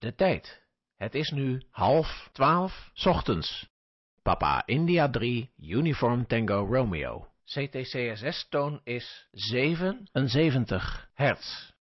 de tijd. Het is nu 11:30 ochtends. Papa India 3, Uniform Tango Romeo. CTCSS-toon is 77 hertz.